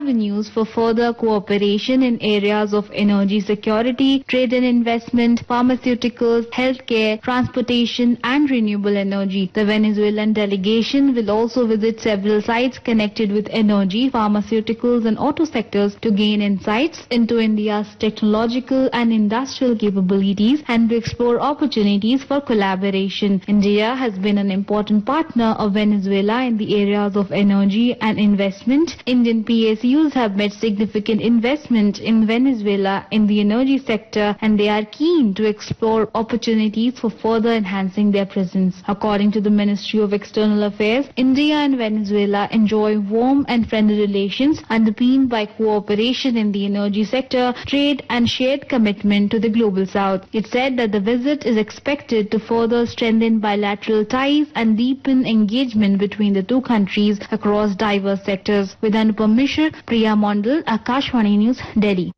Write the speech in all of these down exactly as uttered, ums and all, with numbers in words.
avenues for further cooperation in areas of energy security, trade and investment, pharmaceuticals, healthcare, transportation and renewable energy. The Venezuelan delegation will also visit several sites connected with energy, pharmaceuticals and auto sectors to gain insights into India's technological and industrial capabilities and to explore opportunities for collaboration. India has been an important partner of Venezuela in the areas of energy and investment. Indian P S Us have made significant investment in Venezuela in the energy sector and they are keen to explore opportunities for further enhancing their presence. According to the Ministry of External Affairs, India and Venezuela enjoy warm and friendly relations underpinned by cooperation in the energy sector, trade and shared commitment to the global south. It said that the visit is expected to further strengthen bilateral ties and deepen engagement between the two countries across diverse sectors. With Anupam Mishra, Priya Mondal, Akashvani News, Delhi.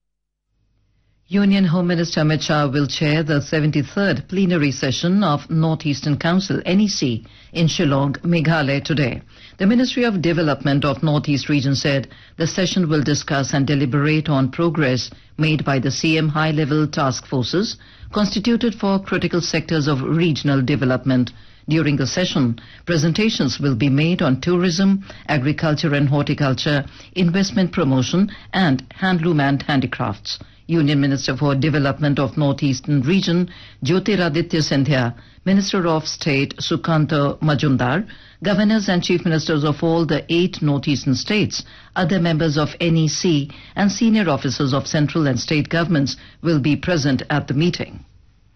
Union Home Minister Amit Shah will chair the seventy-third plenary session of North Eastern Council N E C in Shillong, Meghalaya today. The Ministry of Development of North East region said the session will discuss and deliberate on progress made by the C M high-level task forces constituted for critical sectors of regional development. During the session, presentations will be made on tourism, agriculture and horticulture, investment promotion and handloom and handicrafts. Union Minister for Development of Northeastern Region, Jyotiraditya Scindia, Minister of State, Sukanta Majumdar, governors and chief ministers of all the eight northeastern states, other members of N E C and senior officers of central and state governments will be present at the meeting.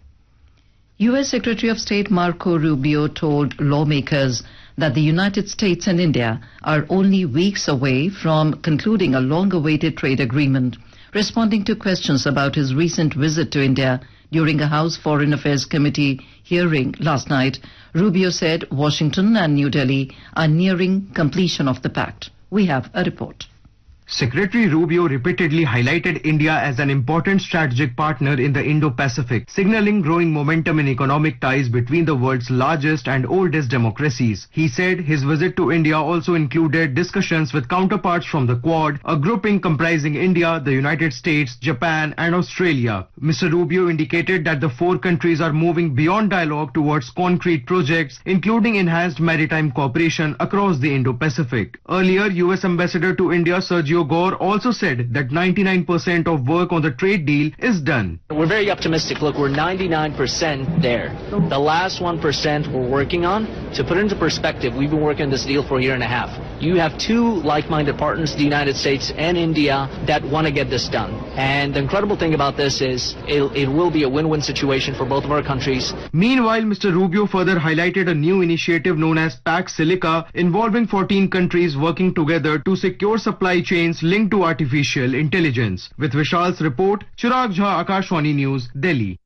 U S Secretary of State Marco Rubio told lawmakers that the United States and India are only weeks away from concluding a long-awaited trade agreement. Responding to questions about his recent visit to India during a House Foreign Affairs Committee hearing last night, Rubio said Washington and New Delhi are nearing completion of the pact. We have a report. Secretary Rubio repeatedly highlighted India as an important strategic partner in the Indo-Pacific, signaling growing momentum in economic ties between the world's largest and oldest democracies. He said his visit to India also included discussions with counterparts from the Quad, a grouping comprising India, the United States, Japan and Australia. Mister Rubio indicated that the four countries are moving beyond dialogue towards concrete projects, including enhanced maritime cooperation across the Indo-Pacific. Earlier, U S Ambassador to India, Sergio Gore, also said that ninety-nine percent of work on the trade deal is done. We're very optimistic. Look, we're ninety-nine percent there. The last one percent we're working on. To put it into perspective, we've been working on this deal for a year and a half. You have two like-minded partners, the United States and India, that want to get this done. And the incredible thing about this is it, it will be a win-win situation for both of our countries. Meanwhile, Mister Rubio further highlighted a new initiative known as Pax Silica, involving fourteen countries working together to secure supply chains linked to artificial intelligence. With Vishal's report, Chirag Jha, Akashvani News, Delhi.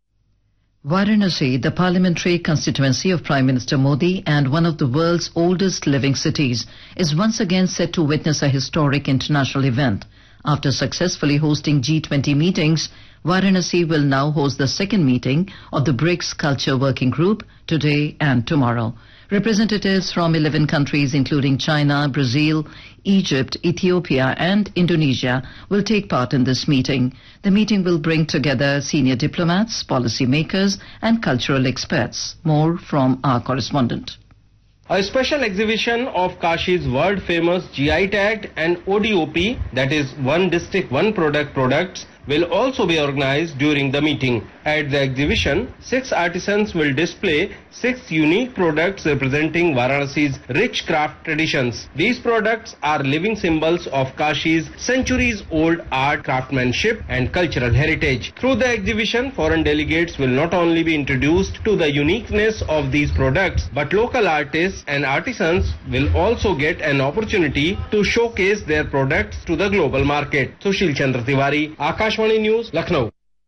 Varanasi, the parliamentary constituency of Prime Minister Modi and one of the world's oldest living cities, is once again set to witness a historic international event. After successfully hosting G twenty meetings, Varanasi will now host the second meeting of the BRICS Culture Working Group today and tomorrow. Representatives from eleven countries including China, Brazil, Egypt, Ethiopia and Indonesia will take part in this meeting. The meeting will bring together senior diplomats, policymakers and cultural experts. More from our correspondent. A special exhibition of Kashi's world-famous G I tagged and O D O P, that is One District, One Product products, will also be organized during the meeting. At the exhibition, six artisans will display six unique products representing Varanasi's rich craft traditions. These products are living symbols of Kashi's centuries-old art, craftsmanship and cultural heritage. Through the exhibition, foreign delegates will not only be introduced to the uniqueness of these products, but local artists and artisans will also get an opportunity to showcase their products to the global market. Sushil Chandra Tiwari, Akashvani News, Lucknow.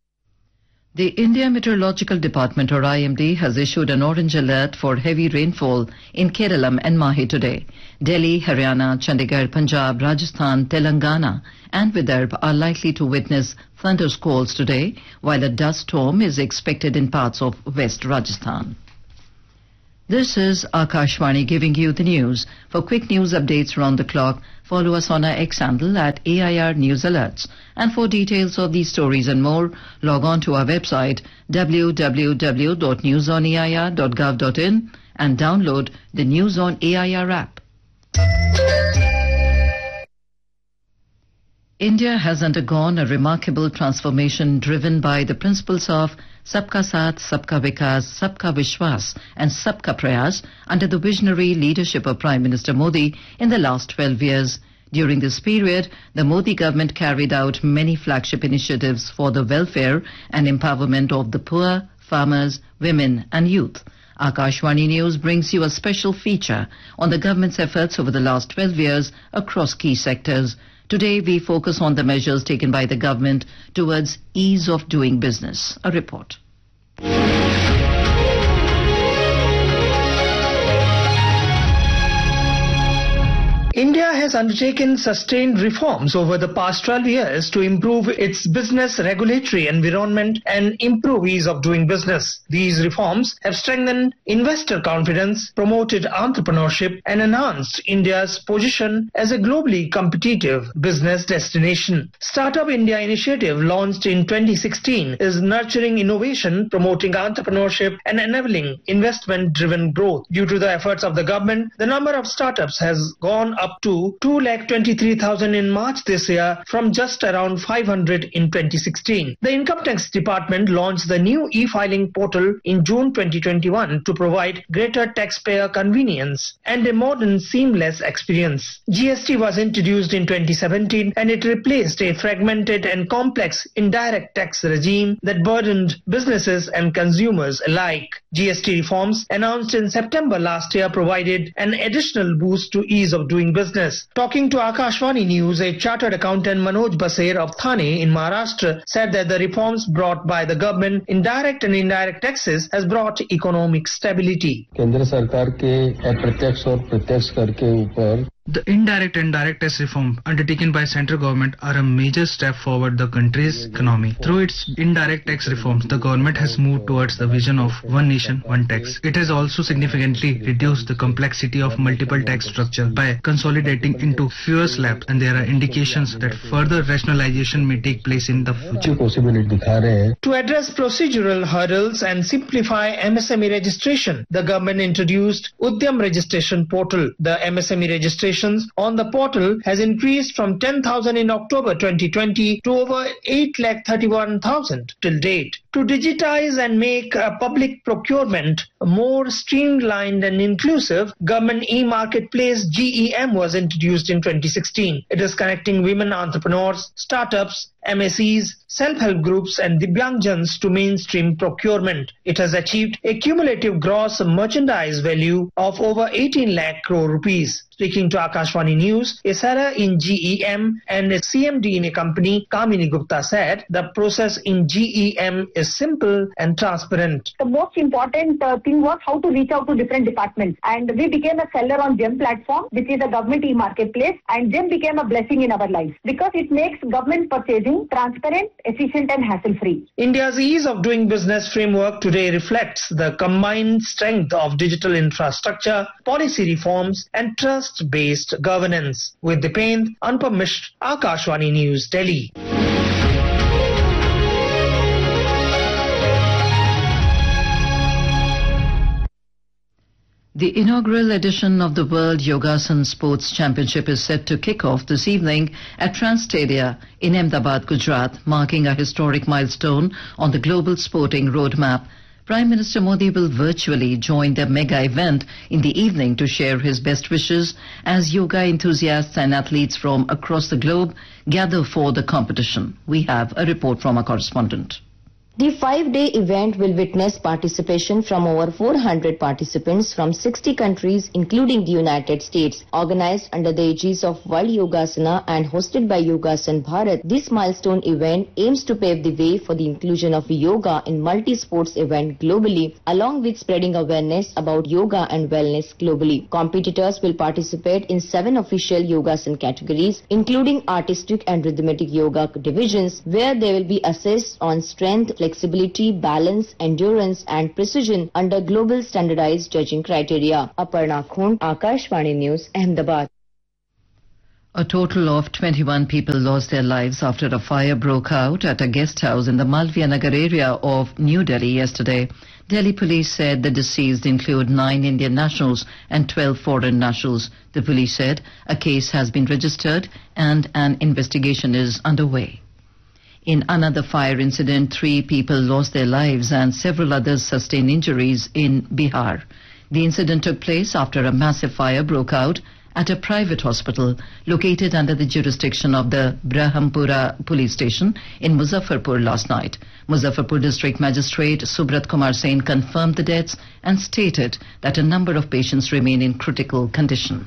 The India Meteorological Department, or I M D, has issued an orange alert for heavy rainfall in Kerala and Mahe today. Delhi, Haryana, Chandigarh, Punjab, Rajasthan, Telangana and Vidarbha are likely to witness thunder squalls today, while a dust storm is expected in parts of West Rajasthan. This is Akashvani giving you the news. For quick news updates around the clock, follow us on our X handle at A I R News Alerts. And for details of these stories and more, log on to our website w w w dot news on a i r dot gov dot in and download the News on A I R app. India has undergone a remarkable transformation driven by the principles of Sabka Saath, Sabka Vikas, Sabka Vishwas and Sabka Prayas under the visionary leadership of Prime Minister Modi in the last twelve years. During this period, the Modi government carried out many flagship initiatives for the welfare and empowerment of the poor, farmers, women and youth. Akashvani News brings you a special feature on the government's efforts over the last twelve years across key sectors. Today, we focus on the measures taken by the government towards ease of doing business. A report. India has undertaken sustained reforms over the past twelve years to improve its business regulatory environment and improve ease of doing business. These reforms have strengthened investor confidence, promoted entrepreneurship, and enhanced India's position as a globally competitive business destination. Startup India initiative launched in twenty sixteen is nurturing innovation, promoting entrepreneurship, and enabling investment-driven growth. Due to the efforts of the government, the number of startups has gone up to two lakh twenty-three thousand in March this year from just around five hundred in twenty sixteen. The Income Tax Department launched the new e-filing portal in June twenty twenty-one to provide greater taxpayer convenience and a modern seamless experience. G S T was introduced in twenty seventeen and it replaced a fragmented and complex indirect tax regime that burdened businesses and consumers alike. G S T reforms announced in September last year provided an additional boost to ease of doing business. Talking to Akashvani News, a chartered accountant Manoj Baser of Thane in Maharashtra said that the reforms brought by the government in direct and indirect taxes has brought economic stability. केंद्र सरकार के अप्रत्यक्ष और प्रत्यक्ष कर के ऊपर The indirect and direct tax reform undertaken by central government are a major step forward the country's economy. Through its indirect tax reforms, the government has moved towards the vision of one nation, one tax. It has also significantly reduced the complexity of multiple tax structure by consolidating into fewer slabs, and there are indications that further rationalization may take place in the future. To address procedural hurdles and simplify M S M E registration, the government introduced Udyam Registration Portal. The M S M E registration on the portal has increased from ten thousand in October twenty twenty to over eight lakh thirty-one thousand till date. To digitize and make uh, public procurement more streamlined and inclusive, Government e-Marketplace G E M was introduced in twenty sixteen. It is connecting women entrepreneurs, startups, M S Es, self-help groups and Divyangjans to mainstream procurement. It has achieved a cumulative gross merchandise value of over eighteen lakh crore rupees. Speaking to Akashvani News, a seller in G E M and a C M D in a company, Kamini Gupta said, the process in G E M is simple and transparent. The most important uh, thing was how to reach out to different departments, and we became a seller on GEM platform, which is a government e-marketplace, and GEM became a blessing in our lives because it makes government purchasing transparent, efficient and hassle-free. India's ease of doing business framework today reflects the combined strength of digital infrastructure, policy reforms and trust-based governance. With Dipendra, Anupam Mishra, Akashvani News, Delhi. The inaugural edition of the World Yogasan Sports Championship is set to kick off this evening at Trans Stadia in Ahmedabad, Gujarat, marking a historic milestone on the global sporting roadmap. Prime Minister Modi will virtually join the mega event in the evening to share his best wishes as yoga enthusiasts and athletes from across the globe gather for the competition. We have a report from our correspondent. The five-day event will witness participation from over four hundred participants from sixty countries, including the United States. Organized under the aegis of World Yogasana and hosted by Yogasan Bharat, this milestone event aims to pave the way for the inclusion of yoga in multi-sports event globally, along with spreading awareness about yoga and wellness globally. Competitors will participate in seven official Yogasan categories, including artistic and rhythmic yoga divisions, where they will be assessed on strength, flexibility, balance, endurance and precision under global standardized judging criteria. Aparna Khond, Akashvani News, Ahmedabad. A total of twenty-one people lost their lives after a fire broke out at a guest house in the Malviya Nagar area of New Delhi yesterday. Delhi police said the deceased include nine Indian nationals and twelve foreign nationals. The police said a case has been registered and an investigation is underway. In another fire incident, three people lost their lives and several others sustained injuries in Bihar. The incident took place after a massive fire broke out at a private hospital located under the jurisdiction of the Brahmpura police station in Muzaffarpur last night. Muzaffarpur district magistrate Subrat Kumar Sen confirmed the deaths and stated that a number of patients remain in critical condition.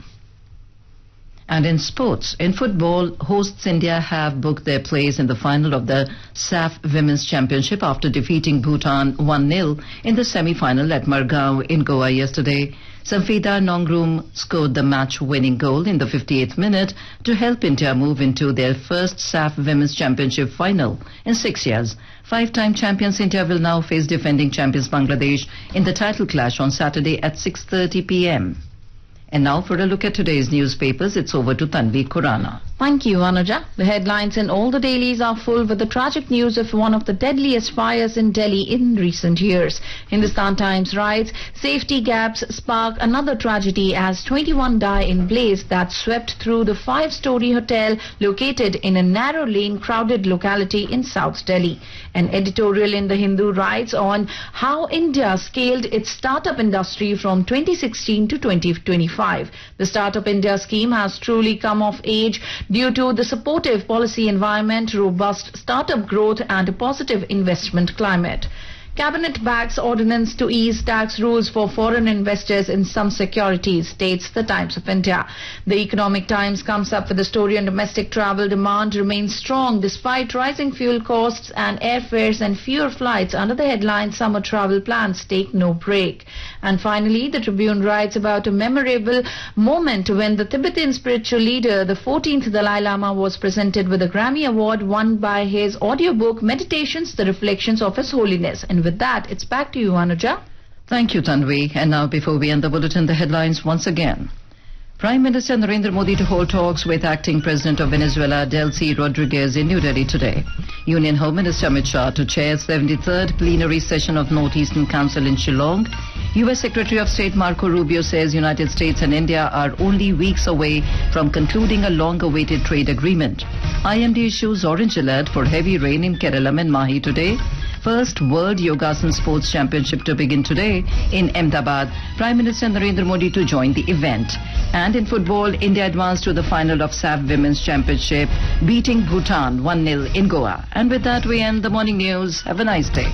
And in sports, in football, hosts India have booked their place in the final of the S A F Women's Championship after defeating Bhutan one nil in the semi-final at Margao in Goa yesterday. Samfida Nongrum scored the match-winning goal in the fifty-eighth minute to help India move into their first S A F Women's Championship final in six years. Five-time champions India will now face defending champions Bangladesh in the title clash on Saturday at six thirty p m And now for a look at today's newspapers, it's over to Tanvi Khurana. Thank you, Anuja. The headlines in all the dailies are full with the tragic news of one of the deadliest fires in Delhi in recent years. Hindustan Times writes, safety gaps spark another tragedy as twenty-one die in blaze that swept through the five-story hotel located in a narrow lane crowded locality in South Delhi. An editorial in The Hindu writes on how India scaled its startup industry from twenty sixteen to twenty twenty-five. The Startup India scheme has truly come of age due to the supportive policy environment, robust startup growth and a positive investment climate. Cabinet backs ordinance to ease tax rules for foreign investors in some securities, states the Times of India. The Economic Times comes up with a story on domestic travel demand remains strong despite rising fuel costs and airfares and fewer flights under the headline Summer Travel Plans Take No Break. And finally, the Tribune writes about a memorable moment when the Tibetan spiritual leader, the fourteenth Dalai Lama, was presented with a Grammy Award won by his audiobook Meditations, The Reflections of His Holiness. And with that, it's back to you, Anuja. Thank you, Tanvi. And now, before we end the bulletin, the headlines once again. Prime Minister Narendra Modi to hold talks with acting President of Venezuela, Delcy Rodriguez, in New Delhi today. Union Home Minister Amit Shah to chair seventy-third plenary session of Northeastern Council in Shillong. U S Secretary of State Marco Rubio says United States and India are only weeks away from concluding a long-awaited trade agreement. I M D issues orange alert for heavy rain in Kerala and Mahi today. First World Yogasan Sports Championship to begin today in Ahmedabad. Prime Minister Narendra Modi to join the event. And in football, India advanced to the final of S A F Women's Championship, beating Bhutan one nil in Goa. And with that, we end the morning news. Have a nice day.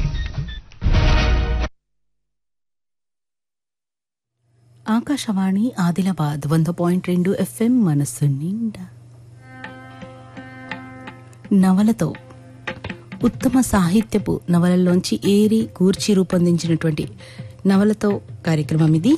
Akashvani Adilabad వంద point రెండు FM మనస్సు నిండా నవలతో ఉత్తమ సాహిత్యపు నవలల్లోంచి ఏరి కూర్చి రూపొందించినటువంటి నవలతో కార్యక్రమం ఇది.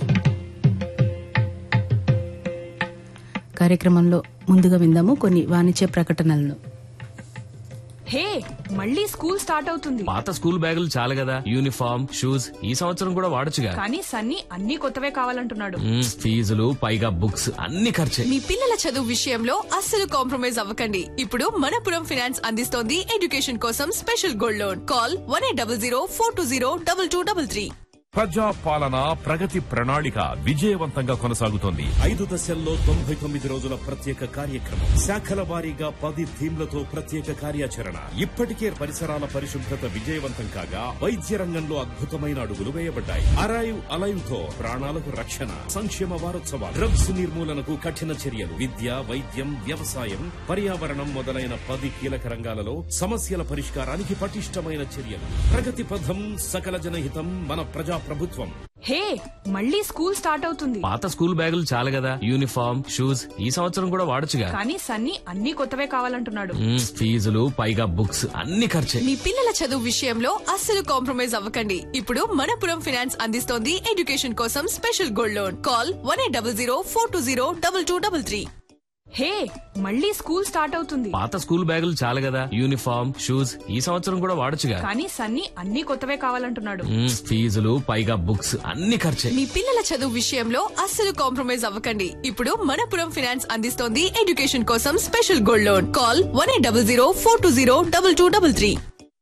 కార్యక్రమంలో ముందుగా విందాము కొన్ని వాణిజ్య ప్రకటనలను. హే, మళ్ళీ స్కూల్ స్టార్ట్ అవుతుంది. పాత స్కూల్ బ్యాగులు చాలు కదా, యూనిఫామ్, షూస్ ఈ సంవత్సరం కూడా వాడొచ్చుగా. కానీ సన్నీ అన్ని కొత్తవే కావాలంటున్నాడు. ఫీజులు పైగా బుక్స్ అన్ని ఖర్చే. మీ పిల్లల చదువు విషయంలో అస్సలు కాంప్రమైజ్ అవ్వకండి. ఇప్పుడు మనపురం ఫైనాన్స్ అందిస్తోంది ఎడ్యుకేషన్ కోసం special gold loan. Call one eight double zero four two zero double two double three. ప్రజా పాలన ప్రగతి ప్రణాళిక విజయవంతంగా కొనసాగుతోంది. ఐదు దశల్లో తొంభై తొమ్మిది రోజుల ప్రత్యేక కార్యక్రమం, శాఖల వారీగా పది థీమ్లతో ప్రత్యేక కార్యాచరణ. ఇప్పటికే పరిసరాల పరిశుభ్రత విజయవంతం కాగా వైద్య రంగంలో అద్భుతమైన అడుగులు వేయబడ్డాయి. అరైవ్ అలైవ్ తో ప్రాణాలకు రక్షణ. సంక్షేమ వారోత్సవాలు, డ్రగ్స్ నిర్మూలనకు కఠిన చర్యలు, విద్య, వైద్యం, వ్యవసాయం, పర్యావరణం మొదలైన పది కీలక రంగాలలో సమస్యల పరిష్కారానికి పటిష్టమైన చర్యలు. ప్రగతి పథం, సకల జనహితం, మన ప్రజా ప్రభుత్వం. హే, మళ్ళీ స్కూల్ స్టార్ట్ అవుతుంది. పాత స్కూల్ బ్యాగులు చాలు కదా, యూనిఫామ్, షూస్ ఈ సంవత్సరం కూడా వాడొచ్చుగా. కానీ సన్నీ అన్ని కొత్తవే కావాలంటున్నాడు. ఫీజులు పైగా బుక్స్ అన్ని ఖర్చే. మీ పిల్లల చదువు విషయంలో అస్సలు కాంప్రమైజ్ అవ్వకండి. ఇప్పుడు మనపురం ఫైనాన్స్ అందిస్తోంది ఎడ్యుకేషన్ కోసం special gold loan. Call one eight double zero four two zero double two double three. హే మళ్ళీ స్కూల్ స్టార్ట్ అవుతుంది. పాత స్కూల్ బ్యాగులు చాలు కదా, యూనిఫామ్ షూస్ ఈ సంవత్సరం కూడా వాడొచ్చుగా. కానీ సన్నీ అన్ని కొత్తవే కావాలంటున్నాడు. మ్మ్, ఫీజులు పైగా బుక్స్ అన్ని ఖర్చే. మీ పిల్లల చదువు విషయంలో అస్సలు కాంప్రమైజ్ అవ్వకండి. ఇప్పుడు మనపురం ఫైనాన్స్ అందిస్తోంది ఎడ్యుకేషన్ కోసం special gold loan. Call one eight double zero four two zero double two double three.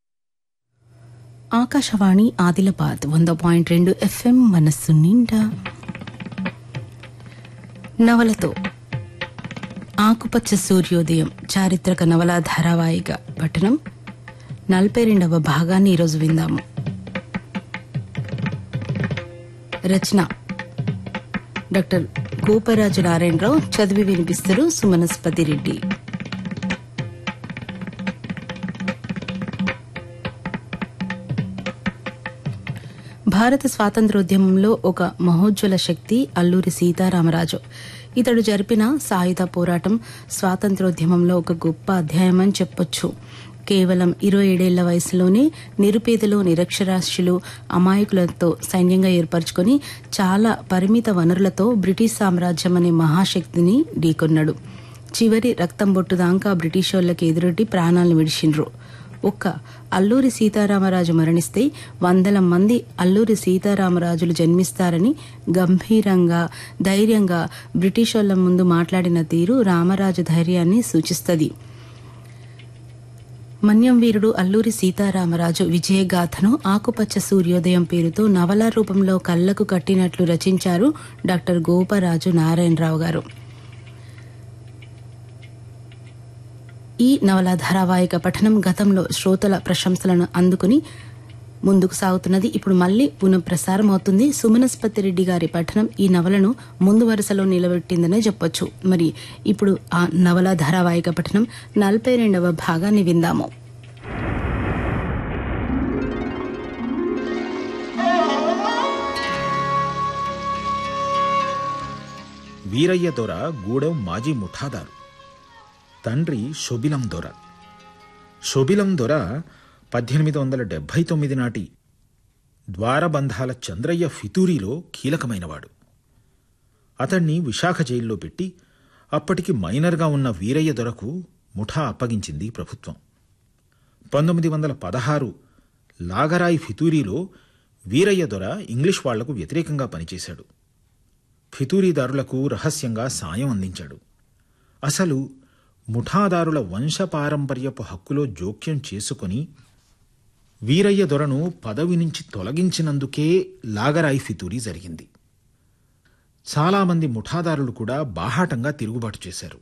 Akashvani Adilabad వంద పాయింట్ రెండు ఎఫ్ఎం మనస్సు నిండా. నవలతో ఆకుపచ్చ సూర్యోదయం చారిత్రక నవలా ధారావాహిక పఠనం నలభై రెండవ భాగాన్ని ఈరోజు విందాము. రచన డాక్టర్ గోపరాజు నారాయణరావు, చదివి వినిపిస్తారు సుమనస్పతి రెడ్డి. భారత స్వాతంత్ర్యోద్యమంలో ఒక మహోజ్వల శక్తి అల్లూరి సీతారామరాజు. ఇతడు జరిపిన సాయుధ పోరాటం స్వాతంత్ర్యోద్యమంలో ఒక గొప్ప అధ్యాయమని చెప్పొచ్చు. కేవలం ఇరవై ఏడేళ్ల వయసులోనే నిరుపేదలు, నిరక్షరాస్యులు, అమాయకులతో సైన్యంగా ఏర్పరచుకుని చాలా పరిమిత వనరులతో బ్రిటిష్ సామ్రాజ్యం అనే మహాశక్తిని ఢీకొన్నాడు. చివరి రక్తం బొట్టు దాకా బ్రిటిష్ వాళ్లకు ఎదురొడ్డి ప్రాణాలను విడిచిండ్రు. ఒక్క అల్లూరి సీతారామరాజు మరణిస్తే వందల మంది అల్లూరి సీతారామరాజులు జన్మిస్తారని గంభీరంగా, ధైర్యంగా బ్రిటిష్ వాళ్ల ముందు మాట్లాడిన తీరు రామరాజు ధైర్యాన్ని సూచిస్తుంది. మన్యం వీరుడు అల్లూరి సీతారామరాజు విజయగాథను ఆకుపచ్చ సూర్యోదయం పేరుతో నవల రూపంలో కళ్లకు కట్టినట్లు రచించారు డాక్టర్ గోపరాజు నారాయణరావు గారు. ఈ నవల ధారావాహిక పఠనం గతంలో శ్రోతల ప్రశంసలను అందుకుని ముందుకు సాగుతున్నది. ఇప్పుడు మళ్లీ పునఃప్రసారం అవుతుంది. సుమనస్పతి రెడ్డి గారి పఠనం ఈ నవలను ముందు వరుసలో నిలబెట్టిందనే చెప్పొచ్చు. మరి ఇప్పుడు ఆ నవల ధారావాహిక పఠనం నలభై రెండవ భాగాన్ని విందాము. వీరయ్య దొర గూడెం మాజీ ముఠాదారు. తండ్రి శోభిలం దొర. శోభిలం దొర పద్దెనిమిది వందల డెబ్బై తొమ్మిది నాటి ద్వారబంధాల చంద్రయ్య ఫితూరీలో కీలకమైనవాడు. అతణ్ణి విశాఖ జైల్లో పెట్టి అప్పటికి మైనర్గా ఉన్న వీరయ్య దొరకు ముఠా అప్పగించింది ప్రభుత్వం. పంతొమ్మిది వందల పదహారు లాగరాయి ఫితూరీలో వీరయ్య దొర ఇంగ్లీష్ వాళ్లకు వ్యతిరేకంగా పనిచేశాడు. ఫితూరీదారులకు రహస్యంగా సాయం అందించాడు. అసలు ముఠాదారుల వంశపారంపర్యపు హక్కులో జోక్యం చేసుకుని వీరయ్య దొరను పదవి నుంచి తొలగించినందుకే లాగరాయి ఫితూరీ జరిగింది. చాలామంది ముఠాదారులు కూడా బాహాటంగా తిరుగుబాటు చేశారు.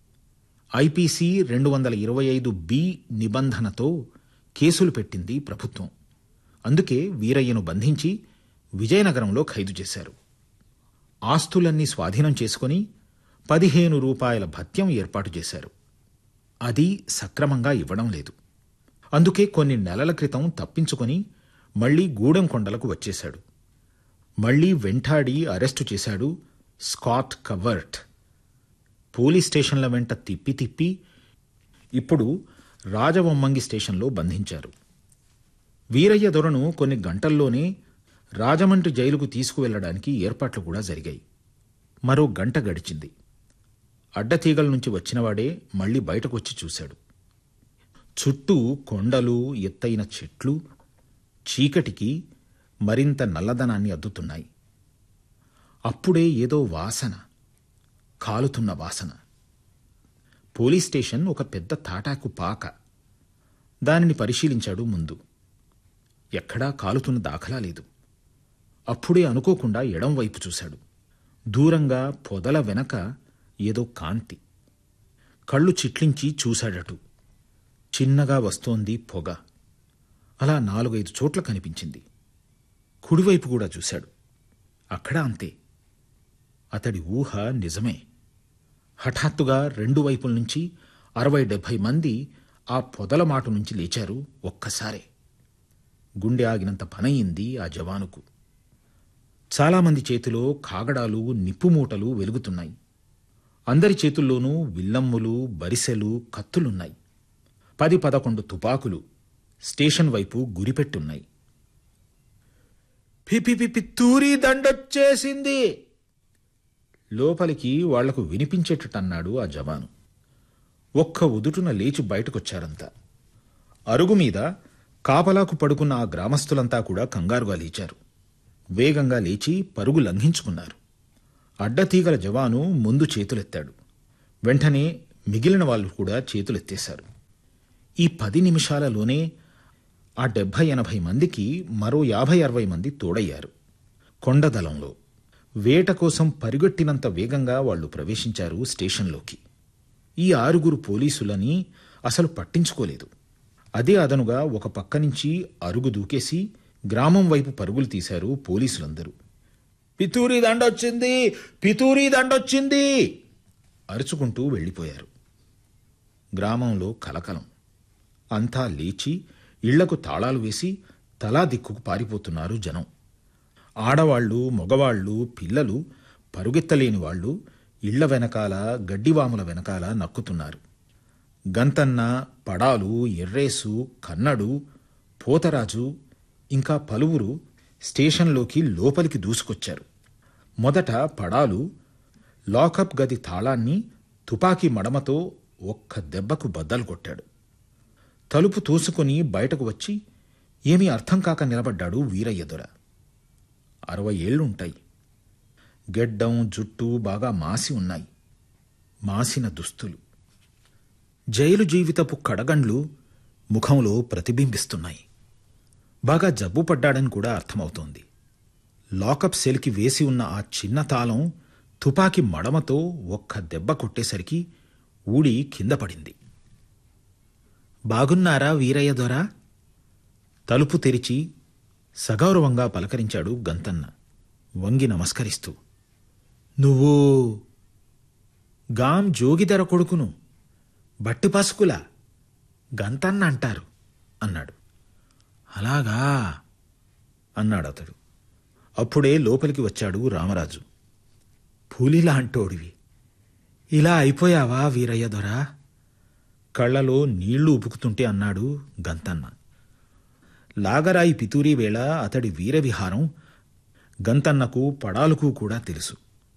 ఐపీసీ రెండు వందల ఇరవై ఐదు బి నిబంధనతో కేసులు పెట్టింది ప్రభుత్వం. అందుకే వీరయ్యను బంధించి విజయనగరంలో ఖైదు చేశారు. ఆస్తులన్నీ స్వాధీనం చేసుకుని పదిహేను రూపాయల భత్యం ఏర్పాటు చేశారు. అది సక్రమంగా ఇవ్వడం లేదు. అందుకే కొన్ని నెలల క్రితం తప్పించుకొని మళ్లీ గూడెం కొండలకు వచ్చేశాడు. మళ్లీ వెంటాడి అరెస్టు చేశాడు స్కాట్ కవర్ట్. పోలీస్ స్టేషన్ల వెంట తిప్పి తిప్పి ఇప్పుడు రాజవొమ్మంగి స్టేషన్లో బంధించారు. వీరయ్య దొరను కొన్ని గంటల్లోనే రాజమండ్రి జైలుకు తీసుకువెళ్లడానికి ఏర్పాట్లు కూడా జరిగాయి. మరో గంట గడిచింది. అడ్డతీగల నుంచి వచ్చినవాడే మళ్లీ బయటకొచ్చి చూశాడు. చుట్టూ కొండలు, ఎత్తైన చెట్లు చీకటికి మరింత నల్లదనాన్ని అద్దుతున్నాయి. అప్పుడే ఏదో వాసన, కాలుతున్న వాసన. పోలీస్ స్టేషన్ ఒక పెద్ద తాటాకు పాక. దానిని పరిశీలించాడు ముందు. ఎక్కడా కాలుతున్న దాఖలా లేదు. అప్పుడే అనుకోకుండా ఎడం వైపు చూశాడు. దూరంగా పొదల వెనక ఏదో కాంతి. కళ్ళు చిట్లించి చూశాడటు. చిన్నగా వస్తోంది పొగ. అలా నాలుగైదు చోట్ల కనిపించింది. కుడివైపు కూడా చూశాడు. అక్కడ అంతే. అతడి ఊహ నిజమే. హఠాత్తుగా రెండు వైపుల నుంచి అరవై డెబ్భై మంది ఆ పొదల మాటు నుంచి లేచారు ఒక్కసారే. గుండె ఆగినంత పనయింది ఆ జవానుకు. చాలామంది చేతిలో కాగడాలు, నిప్పుమూటలు వెలుగుతున్నాయి. అందరి చేతుల్లోనూ విల్లమ్ములు, బరిసెలు, కత్తులున్నాయి. పది పదకొండు తుపాకులు స్టేషన్ వైపు గురిపెట్టున్నాయి. పిపి పిపి తూరి దండొచ్చేసింది. లోపలికి వాళ్లకు వినిపించేటట్టన్నాడు ఆ జవాను. ఒక్క ఉదుటున లేచి బయటకొచ్చారంతా. అరుగు మీద కాపలాకు పడుకున్న ఆ గ్రామస్తులంతా కూడా కంగారుగా లేచారు. వేగంగా లేచి పరుగు లంఘించుకున్నారు. అడ్డతీగల జవాను ముందు చేతులెత్తాడు. వెంటనే మిగిలిన వాళ్ళు కూడా చేతులెత్తేశారు. ఈ పది నిమిషాలలోనే ఆ డెబ్బై ఎనభై మందికి మరో యాభై అరవై మంది తోడయ్యారు. కొండదలంలో వేట కోసం పరిగెట్టినంత వేగంగా వాళ్లు ప్రవేశించారు స్టేషన్లోకి. ఈ ఆరుగురు పోలీసులని అసలు పట్టించుకోలేదు. అదే అదనుగా ఒక పక్క నుంచి అరుగు దూకేసి గ్రామం వైపు పరుగులు తీశారు పోలీసులందరూ. పితూరీ దండొచ్చింది, పితూరీ దండొచ్చింది అరుచుకుంటూ వెళ్ళిపోయారు. గ్రామంలో కలకలం. అంతా లేచి ఇళ్లకు తాళాలు వేసి తలా దిక్కుకు పారిపోతున్నారు జనం. ఆడవాళ్లు, మగవాళ్లు, పిల్లలు, పరుగెత్తలేని వాళ్లు ఇళ్ల వెనకాల, గడ్డివాముల వెనకాల నక్కుతున్నారు. గంతన్న, పడాలు, ఎర్రేసు, కన్నడు, పోతరాజు ఇంకా పలువురు స్టేషన్లోకి లోపలికి దూసుకొచ్చారు. మొదట పడాలు లాకప్ గది తాళాన్ని తుపాకీ మడమతో ఒక్క దెబ్బకు బద్దలు కొట్టాడు. తలుపు తోసుకుని బయటకు వచ్చి ఏమీ అర్థం కాక నిలబడ్డాడు వీరయ్య దొర. అరవై ఏళ్లుంటాయి. గెడ్డం, జుట్టు బాగా మాసి ఉన్నాయి. మాసిన దుస్తులు, జైలు జీవితపు కడగండ్లు ముఖంలో ప్రతిబింబిస్తున్నాయి. బాగా జబ్బు పడ్డాడని కూడా అర్థమవుతోంది. లాకప్ సెల్కి వేసి ఉన్న ఆ చిన్న తాళం తుపాకీ మడమతో ఒక్క దెబ్బ కొట్టేసరికి ఊడి కింద పడింది. బాగున్నారా వీరయ్య దొరా? తలుపు తెరిచి సగౌరవంగా పలకరించాడు గంతన్న వంగి నమస్కరిస్తూ. నువ్వు గాం జోగిదర కొడుకును, బట్టిపసుకులా గంతన్న అంటారు అన్నాడు. అలాగా అన్నాడతడు. అప్పుడే లోపలికి వచ్చాడు రామరాజు. పూలిలా అంటోడివి, ఇలా అయిపోయావా వీరయ్య దొరా? కళ్లలో నీళ్లు ఉపుకుతుంటే అన్నాడు గంతన్న. లాగరాయి పితూరీ వేళ అతడి వీరవిహారం గంతన్నకు, పడాలకు కూడా తెలుసు.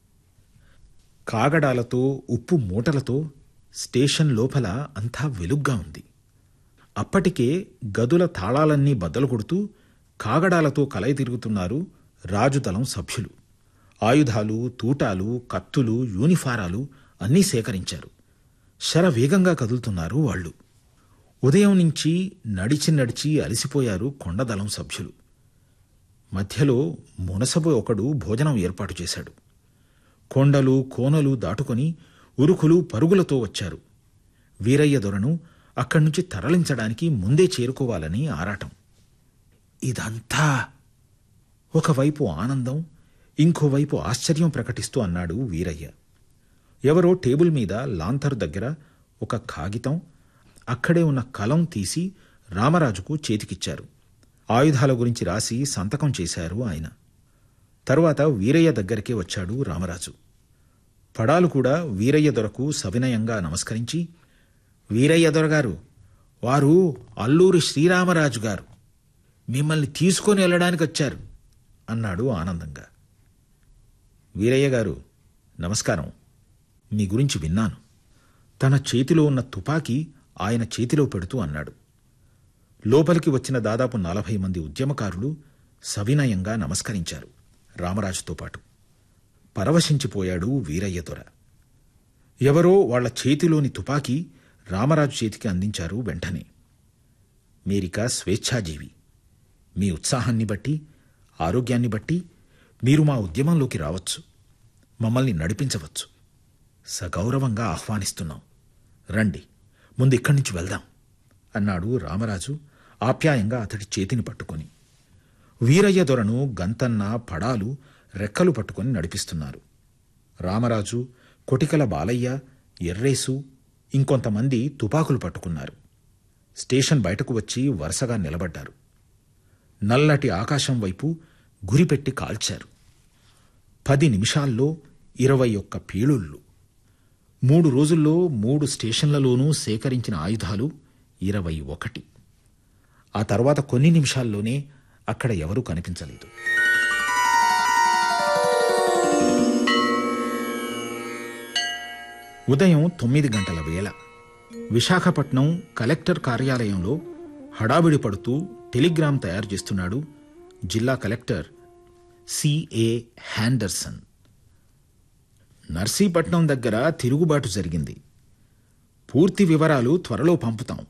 కాగడాలతో, ఉప్పు మూటలతో స్టేషన్ లోపల అంతా వెలుగ్గా ఉంది. అప్పటికే గదుల తాళాలన్నీ బద్దలు కొడుతూ కాగడాలతో కలయి తిరుగుతున్నారు రాజుదళం సభ్యులు. ఆయుధాలు, తూటాలు, కత్తులు, యూనిఫారాలు అన్నీ సేకరించారు. శరవేగంగా కదులుతున్నారు వాళ్లు. ఉదయం నుంచి నడిచి నడిచి అలసిపోయారు కొండదళం సభ్యులు. మధ్యలో మునసబు ఒకడు భోజనం ఏర్పాటు చేశాడు. కొండలు, కోనలు దాటుకొని ఉరుకులు పరుగులతో వచ్చారు. వీరయ్య దొరను అక్కడ్నుంచి తరలించడానికి ముందే చేరుకోవాలని ఆరాటం. ఇదంతా ఒకవైపు ఆనందం, ఇంకోవైపు ఆశ్చర్యం ప్రకటిస్తూ అన్నాడు వీరయ్య. ఎవరో టేబుల్ మీద లాంతరు దగ్గర ఒక కాగితం, అక్కడే ఉన్న కలం తీసి రామరాజుకు చేతికిచ్చారు. ఆయుధాల గురించి రాసి సంతకం చేశారు ఆయన. తరువాత వీరయ్య దగ్గరికే వచ్చాడు రామరాజు. పడాలు కూడా వీరయ్య దొరకు సవినయంగా నమస్కరించి, వీరయ్య దొరగారు, వారు అల్లూరి శ్రీరామరాజు గారు మిమ్మల్ని తీసుకొని వెళ్ళడానికి వచ్చారు అన్నాడు ఆనందంగా. వీరయ్య గారు నమస్కారం, మీ గురించి విన్నాను. తన చేతిలో ఉన్న తుపాకీ ఆయన చేతిలో పెడుతూ అన్నాడు. లోపలికి వచ్చిన దాదాపు నలభై మంది ఉద్యమకారులు సవినయంగా నమస్కరించారు రామరాజుతో పాటు. పరవశించిపోయాడు వీరయ్య దొర. ఎవరో వాళ్ల చేతిలోని తుపాకీ రామరాజు చేతికి అందించారు. వెంటనే, మీరిక స్వేచ్ఛాజీవి. మీ ఉత్సాహాన్ని బట్టి, ఆరోగ్యాన్ని బట్టి మీరు మా ఉద్యమంలోకి రావచ్చు, మమ్మల్ని నడిపించవచ్చు. సగౌరవంగా ఆహ్వానిస్తున్నాం. రండి, ముందు ఇక్కడి నుంచి వెళ్దాం అన్నాడు రామరాజు ఆప్యాయంగా అతడి చేతిని పట్టుకొని. వీరయ్య దొరను గంతన్న, పడాలు రెక్కలు పట్టుకొని నడిపిస్తున్నారు. రామరాజు, కొటికల బాలయ్య, ఎర్రేసు ఇంకొంతమంది తుపాకులు పట్టుకున్నారు. స్టేషన్ బయటకు వచ్చి వరుసగా నిలబడ్డారు. నల్లటి ఆకాశం వైపు గురిపెట్టి కాల్చారు. పది నిమిషాల్లో ఇరవై ఒక్క పీళుళ్ళు. మూడు రోజుల్లో మూడు స్టేషన్లలోనూ సేకరించిన ఆయుధాలు ఇరవై ఒకటి. ఆ తర్వాత కొన్ని నిమిషాల్లోనే అక్కడ ఎవరూ కనిపించలేదు. ఉదయం తొమ్మిది గంటల వేళ విశాఖపట్నం కలెక్టర్ కార్యాలయంలో హడావిడి పడుతూ టెలిగ్రామ్ తయారు చేస్తున్నాడు జిల్లా కలెక్టర్ సిఏ హ్యాండర్సన్. నర్సీపట్నం దగ్గర తిరుగుబాటు జరిగింది. పూర్తి వివరాలు త్వరలో పంపుతాం.